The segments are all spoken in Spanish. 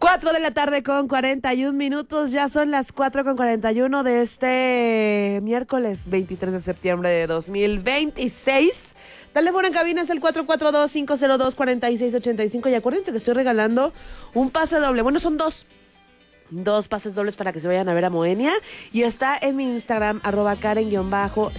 4 de la tarde con 41 minutos, ya son las 4 con 41 de este miércoles 23 de septiembre de 2026. Teléfono en cabina es el 442-502-4685 y acuérdense que estoy regalando un pase doble, bueno son dos pases dobles para que se vayan a ver a Moenia y está en mi Instagram @Karen_GAHZ.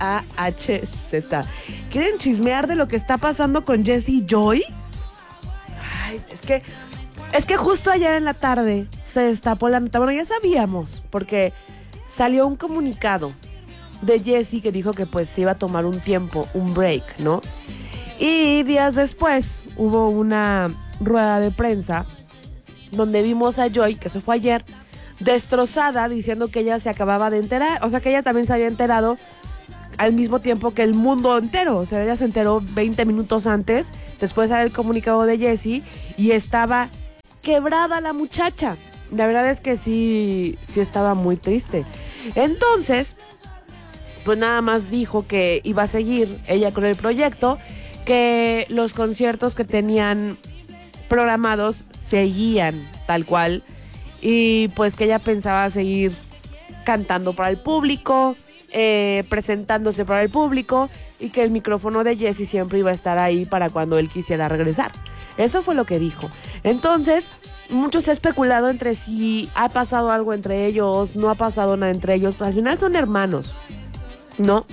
¿Quieren chismear de lo que está pasando con Jessie Joy? Ay, es que justo ayer en la tarde se destapó la nota. Bueno, ya sabíamos, porque salió un comunicado de Jessie que dijo que pues se iba a tomar un tiempo, un break, ¿no? Y días después hubo una rueda de prensa donde vimos a Joy, que eso fue ayer, destrozada, diciendo que ella se acababa de enterar, o sea que ella también se había enterado al mismo tiempo que el mundo entero, o sea ella se enteró 20 minutos antes, después sale el comunicado de Jessie y estaba quebrada la muchacha. La verdad es que sí estaba muy triste. Entonces, pues nada más dijo que iba a seguir ella con el proyecto, que los conciertos que tenían programados seguían tal cual y pues que ella pensaba seguir cantando para el público, presentándose para el público y que el micrófono de Jessie siempre iba a estar ahí para cuando él quisiera regresar. Eso fue lo que dijo. Entonces, mucho se ha especulado entre si ha pasado algo entre ellos, no ha pasado nada entre ellos, pues al final son hermanos, ¿no?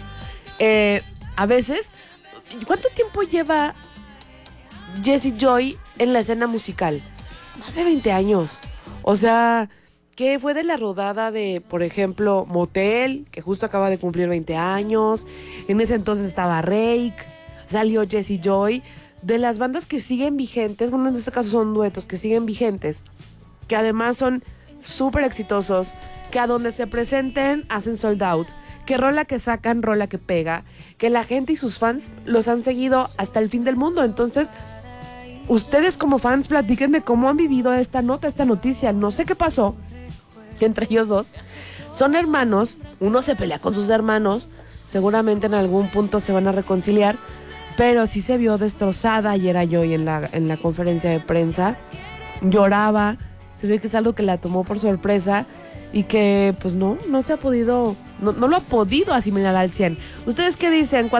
A veces, ¿cuánto tiempo lleva Jessie Joy en la escena musical? Más de 20 años. O sea, que fue de la rodada de, por ejemplo, Motel, que justo acaba de cumplir 20 años. En ese entonces estaba Rake, salió Jessie Joy. De las bandas que siguen vigentes, bueno, en este caso son duetos que siguen vigentes, que además son súper exitosos, que a donde se presenten hacen sold out, que rola que sacan, rola que pega, que la gente y sus fans los han seguido hasta el fin del mundo. Entonces, ustedes como fans, platíquenme cómo han vivido esta noticia. No sé qué pasó entre ellos dos. Son hermanos, uno se pelea con sus hermanos, seguramente en algún punto se van a reconciliar, pero sí se vio destrozada ayer a Joy en la conferencia de prensa. Lloraba, se ve que es algo que la tomó por sorpresa y que pues no se ha podido, no lo ha podido asimilar al 100. ¿Ustedes qué dicen?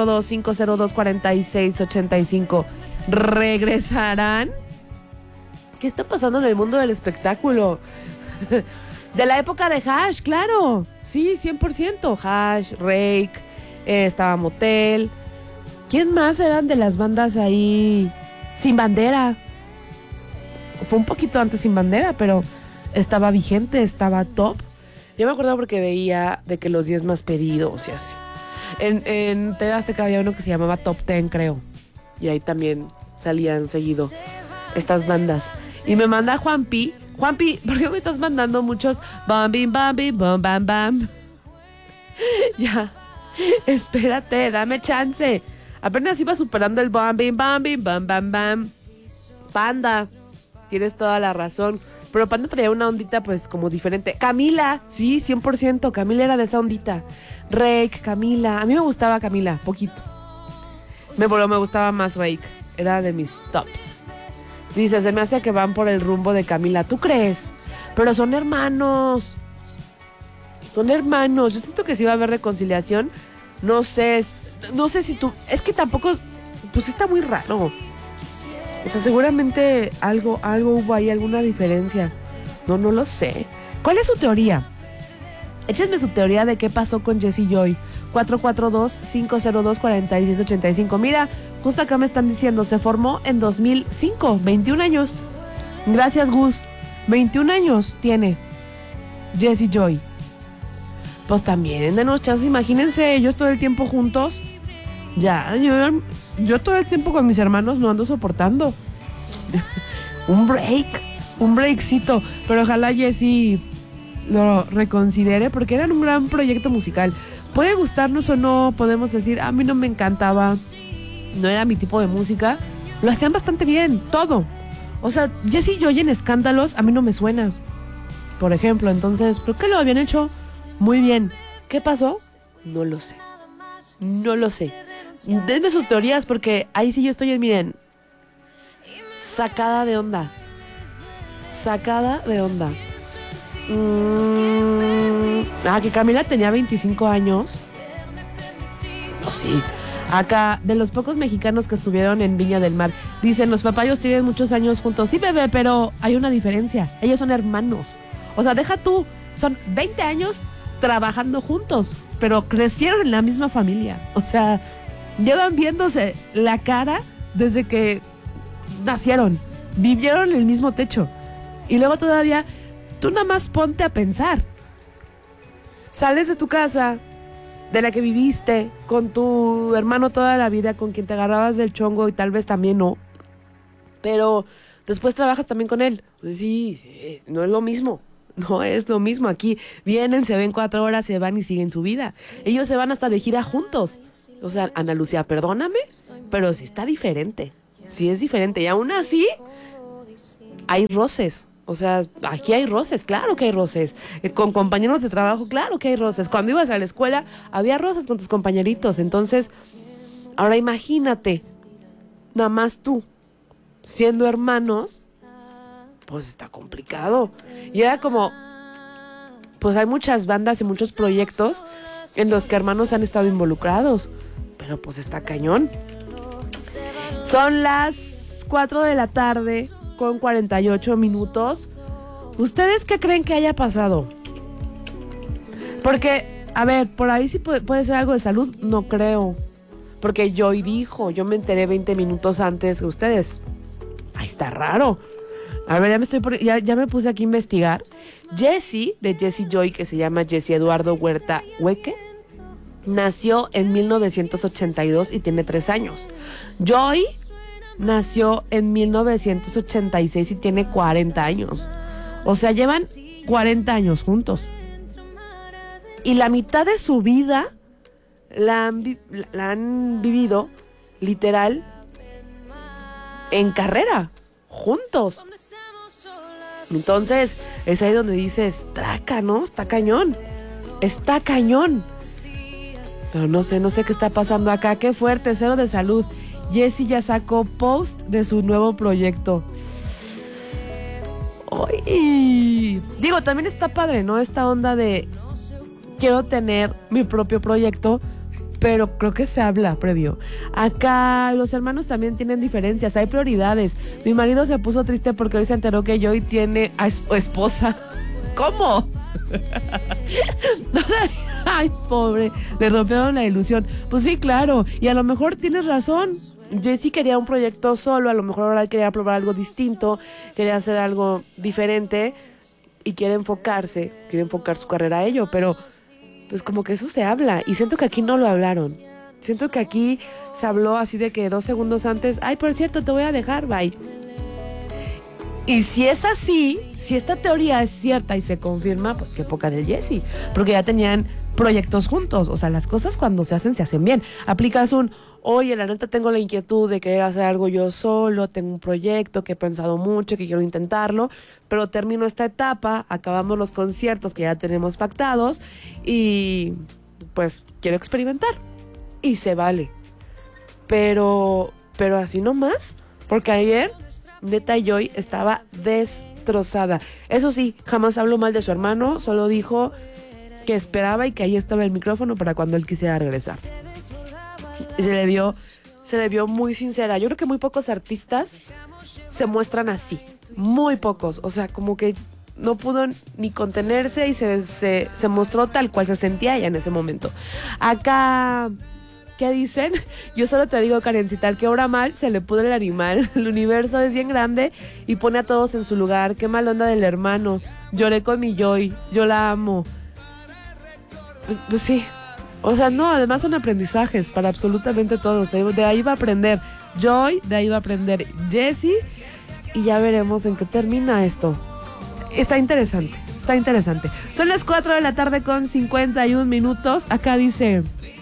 442-502-4685. ¿Regresarán? ¿Qué está pasando en el mundo del espectáculo? De la época de Hash, claro. Sí, 100%. Hash, Rake, estaba Motel. ¿Quién más eran de las bandas ahí? Sin Bandera. Fue un poquito antes Sin Bandera, pero estaba vigente, estaba top. Yo me acuerdo porque veía de que los 10 más pedidos y así. En TV Azteca había uno que se llamaba Top 10, creo. Y ahí también salían seguido estas bandas. Y me manda Juanpi, ¿por qué me estás mandando muchos bam, bim, bam, bim, bam, bam, bam? Ya, espérate, dame chance. Apenas iba superando el bam, bim, bam, bim, bam, bam, bam. Panda, tienes toda la razón. Pero Panda traía una ondita pues como diferente. Camila, sí, 100%, Camila era de esa ondita. Rake, Camila, a mí me gustaba Camila, poquito. Me gustaba más Rake, era de mis tops. Dice, se me hace que van por el rumbo de Camila. ¿Tú crees? Pero son hermanos. Son hermanos. Yo siento que sí va a haber reconciliación. No sé si tú... Es que tampoco... Pues está muy raro. O sea, seguramente algo hubo ahí, alguna diferencia. No lo sé. ¿Cuál es su teoría? Échenme su teoría de qué pasó con Jessie Joy. 442-502-4685. Mira, justo acá me están diciendo, se formó en 2005, 21 años. Gracias, Gus. 21 años tiene Jessie Joy. Pues también, denos chance, imagínense, ellos todo el tiempo juntos. Ya, yo todo el tiempo con mis hermanos no ando soportando. un breakcito. Pero ojalá Jessie lo reconsidere porque eran un gran proyecto musical. Puede gustarnos o no, podemos decir, a mí no me encantaba, no era mi tipo de música. Lo hacían bastante bien, todo. O sea, Jessie Joy en escándalos a mí no me suena, por ejemplo. Entonces, creo que lo habían hecho muy bien. ¿Qué pasó? No lo sé. Denme sus teorías porque ahí sí yo estoy, miren, sacada de onda. sacada de onda. Que Camila tenía 25 años. No, sí. Acá, de los pocos mexicanos que estuvieron en Viña del Mar, dicen, los papayos tienen muchos años juntos. Sí, bebé, pero hay una diferencia. Ellos son hermanos. O sea, deja tú, son 20 años trabajando juntos, pero crecieron en la misma familia. O sea, llevan viéndose la cara desde que nacieron. Vivieron en el mismo techo. Y luego todavía, tú nada más ponte a pensar. Sales de tu casa, de la que viviste, con tu hermano toda la vida, con quien te agarrabas del chongo y tal vez también no. Pero después trabajas también con él. Pues sí, no es lo mismo. No es lo mismo. Aquí vienen, se ven 4 horas, se van y siguen su vida. Ellos se van hasta de gira juntos. O sea, Ana Lucía, perdóname, pero sí está diferente. Sí es diferente. Y aún así, hay roces. O sea, aquí hay roces, claro que hay roces. Con compañeros de trabajo, claro que hay roces. Cuando ibas a la escuela, había roces con tus compañeritos. Entonces, ahora imagínate, nada más tú, siendo hermanos, pues está complicado. Y era como, pues hay muchas bandas y muchos proyectos en los que hermanos han estado involucrados. Pero pues está cañón. Son las 4 de la tarde con 48 minutos. ¿Ustedes qué creen que haya pasado? Porque, a ver, por ahí sí puede ser algo de salud. No creo. Porque Joy dijo, yo me enteré 20 minutos antes que ustedes. Ay, está raro. A ver, ya me puse aquí a investigar. Jesse, de Jesse Joy, que se llama Jesse Eduardo Huerta Hueque, nació en 1982 y tiene 3 años. Joy nació en 1986 y tiene 40 años. O sea, llevan 40 años juntos. Y la mitad de su vida la han vivido, literal, en carrera, juntos. Entonces, es ahí donde dices, traca, ¿no? Está cañón. Está cañón. Pero no sé qué está pasando acá. Qué fuerte, cero de salud. Jesse ya sacó post de su nuevo proyecto. Ay. Digo, también está padre, ¿no? Esta onda de quiero tener mi propio proyecto, pero creo que se habla previo. Acá los hermanos también tienen diferencias, hay prioridades. Mi marido se puso triste porque hoy se enteró que Joy tiene a esposa. ¿Cómo? No sé. Ay, pobre, le rompieron la ilusión. Pues sí, claro, y a lo mejor tienes razón. Jesse quería un proyecto solo, a lo mejor ahora quería probar algo distinto, quería hacer algo diferente y quiere enfocar su carrera a ello, pero pues como que eso se habla y siento que aquí no lo hablaron. Siento que aquí se habló así de que 2 segundos antes, ay, por cierto, te voy a dejar, bye. Y si es así, si esta teoría es cierta y se confirma, pues qué poca del Jesse, porque ya tenían proyectos juntos. O sea, las cosas cuando se hacen bien. Aplicas oye, la neta tengo la inquietud de querer hacer algo yo solo, tengo un proyecto que he pensado mucho, que quiero intentarlo, pero termino esta etapa, acabamos los conciertos que ya tenemos pactados y pues quiero experimentar. Y se vale. Pero así nomás, porque ayer neta Joy estaba destrozada. Eso sí, jamás habló mal de su hermano, solo dijo que esperaba y que ahí estaba el micrófono para cuando él quisiera regresar. Y se le vio muy sincera. Yo creo que muy pocos artistas se muestran así. Muy pocos. O sea, como que no pudo ni contenerse y se mostró tal cual se sentía ella en ese momento. Acá, ¿qué dicen? Yo solo te digo, Karencita, al que obra mal, se le pudre el animal. El universo es bien grande y pone a todos en su lugar. Qué mal onda del hermano. Lloré con mi Joy. Yo la amo. Pues sí. O sea, no, además son aprendizajes para absolutamente todos. De ahí va a aprender Joy, de ahí va a aprender Jesse y ya veremos en qué termina esto. Está interesante. Son las 4 de la tarde con 51 minutos. Acá dice...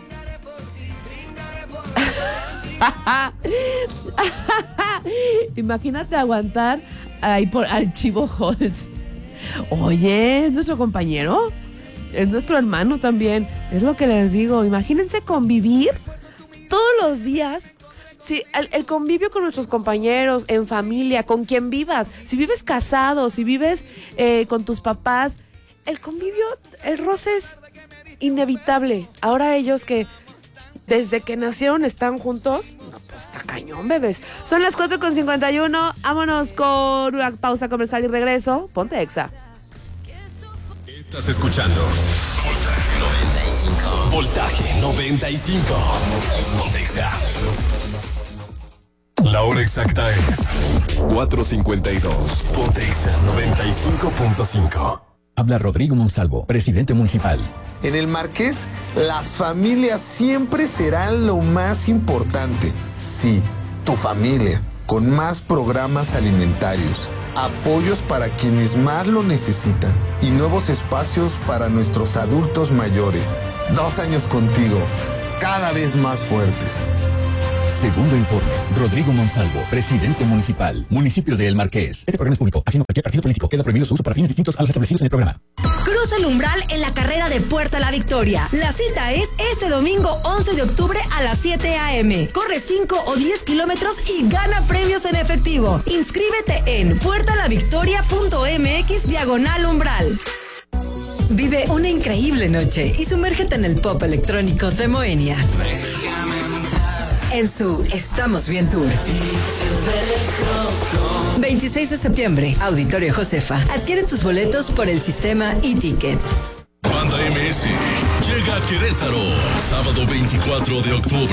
Imagínate aguantar ahí al Chivo Halls. Oye, ¿es nuestro compañero? Es nuestro hermano también. Es lo que les digo. Imagínense convivir todos los días Sí, el convivio con nuestros compañeros, en familia, con quien vivas. Si vives casado, si vives con tus papás, el convivio, el roce es inevitable. Ahora ellos que desde que nacieron están juntos, no, pues está cañón, bebés. Son las 4:51, vámonos con una pausa comercial y regreso. Ponte Exa. Estás escuchando Voltaje 95. Ponte Exa. La hora exacta es 4:52. Ponte Exa 95.5. Habla Rodrigo Monsalvo, presidente municipal. En el Marqués, las familias siempre serán lo más importante. Sí, tu familia, con más programas alimentarios, apoyos para quienes más lo necesitan y nuevos espacios para nuestros adultos mayores. 2 años contigo, cada vez más fuertes. Segundo informe, Rodrigo Monsalvo, presidente municipal, municipio de El Marqués. Este programa es público, ajeno a cualquier partido político. Queda prohibido su uso para fines distintos a los establecidos en el programa. Cruza el umbral en la carrera de Puerta a la Victoria. La cita es este domingo 11 de octubre a las 7 a.m. Corre 5 o 10 kilómetros y gana premios en efectivo. Inscríbete en puertalavictoria.mx/umbral. Vive una increíble noche y sumérgete en el pop electrónico de Moenia. En su Estamos Bien Tour. 26 de septiembre, Auditorio Josefa. Adquiere tus boletos por el sistema e-ticket. Banda MS llega a Querétaro, sábado 24 de octubre.